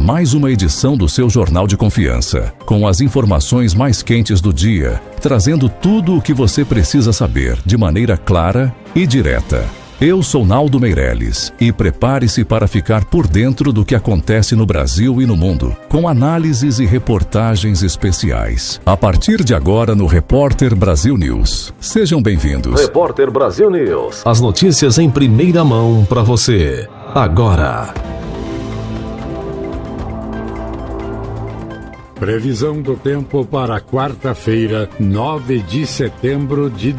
mais uma edição do seu Jornal de Confiança, com as informações mais quentes do dia, trazendo tudo o que você precisa saber de maneira clara e direta. Eu sou Naldo Meirelles e prepare-se para ficar por dentro do que acontece no Brasil e no mundo, com análises e reportagens especiais. A partir de agora no Repórter Brasil News. Sejam bem-vindos. Repórter Brasil News. As notícias em primeira mão para você. Agora. Previsão do tempo para quarta-feira, 9 de setembro de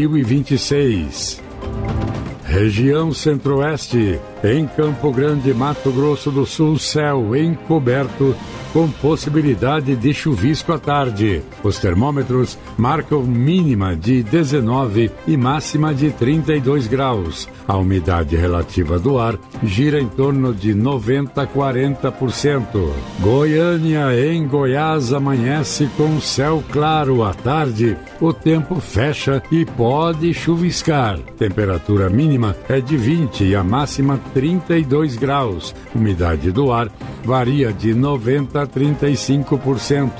2026. Região Centro-Oeste, em Campo Grande, Mato Grosso do Sul, céu encoberto com possibilidade de chuvisco à tarde. Os termômetros marcam mínima de 19 e máxima de 32 graus. A umidade relativa do ar gira em torno de 90 a 40%. Goiânia, em Goiás, amanhece com céu claro à tarde. O tempo fecha e pode chuviscar. Temperatura mínima é de 20 e a máxima 32 graus. Umidade do ar varia de 90 a 35%.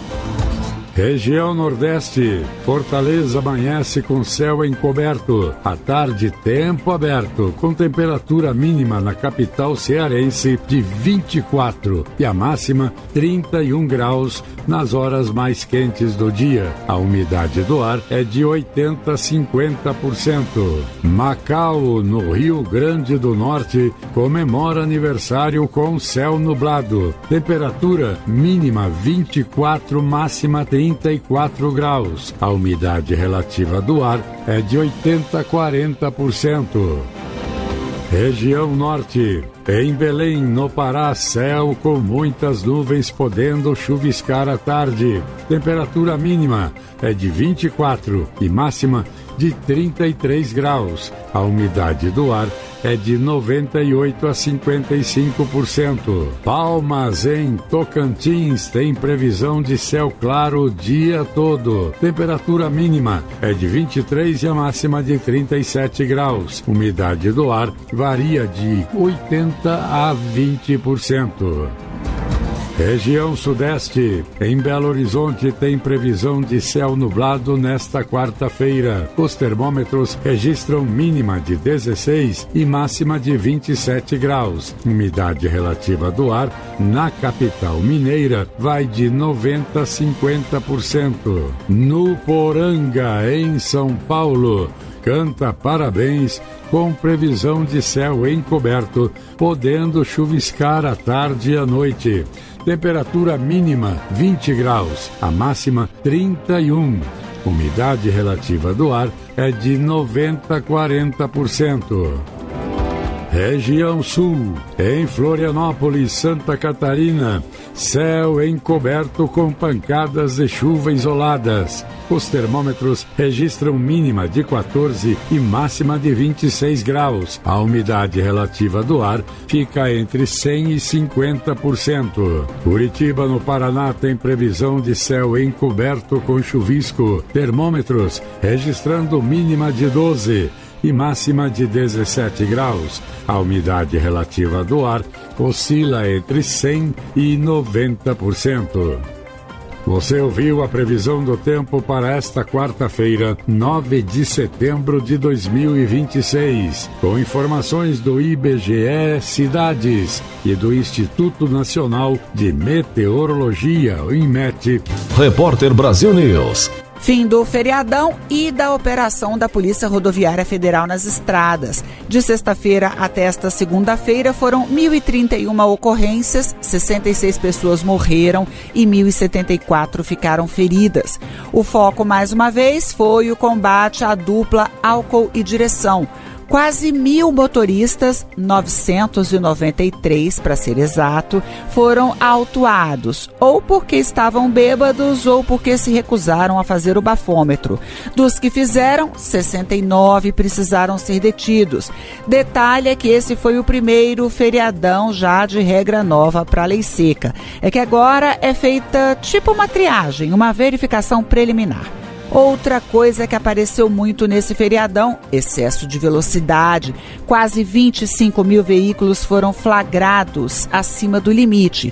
Região Nordeste, Fortaleza amanhece com céu encoberto. À tarde, tempo aberto, com temperatura mínima na capital cearense de 24 e a máxima 31 graus nas horas mais quentes do dia. A umidade do ar é de 80 a 50%. Macau, no Rio Grande do Norte, comemora aniversário com céu nublado. Temperatura mínima 24, máxima 34 graus. A umidade relativa do ar é de 80 a 40%. Região Norte, em Belém, no Pará, céu com muitas nuvens, podendo chuviscar à tarde. Temperatura mínima é de 24 e máxima de 33 graus. A umidade do ar é de 98 a 55%. Palmas, em Tocantins, tem previsão de céu claro o dia todo. Temperatura mínima é de 23 e a máxima de 37 graus. Umidade do ar varia de 80 a 20%. Região Sudeste, em Belo Horizonte, tem previsão de céu nublado nesta quarta-feira. Os termômetros registram mínima de 16 e máxima de 27 graus. Umidade relativa do ar na capital mineira vai de 90 a 50%. No Poranga, em São Paulo, canta parabéns com previsão de céu encoberto, podendo chuviscar à tarde e à noite. Temperatura mínima 20 graus, a máxima 31. Umidade relativa do ar é de 90 a 40%. Região Sul, em Florianópolis, Santa Catarina, céu encoberto com pancadas de chuva isoladas. Os termômetros registram mínima de 14 e máxima de 26 graus. A umidade relativa do ar fica entre 100 e 50%. Curitiba, no Paraná, tem previsão de céu encoberto com chuvisco. Termômetros registrando mínima de 12 e máxima de 17 graus. A umidade relativa do ar oscila entre 100 e 90%. Você ouviu a previsão do tempo para esta quarta-feira, 9 de setembro de 2026, com informações do IBGE Cidades e do Instituto Nacional de Meteorologia, o INMET. Repórter Brasil News. Fim do feriadão e da operação da Polícia Rodoviária Federal nas estradas. De sexta-feira até esta segunda-feira foram 1.031 ocorrências, 66 pessoas morreram e 1.074 ficaram feridas. O foco, mais uma vez, foi o combate à dupla álcool e direção. Quase 1.000 motoristas, 993 para ser exato, foram autuados, ou porque estavam bêbados ou porque se recusaram a fazer o bafômetro. Dos que fizeram, 69 precisaram ser detidos. Detalhe é que esse foi o primeiro feriadão já de regra nova para a lei seca. É que agora é feita tipo uma triagem, uma verificação preliminar. Outra coisa que apareceu muito nesse feriadão, excesso de velocidade. Quase 25 mil veículos foram flagrados acima do limite.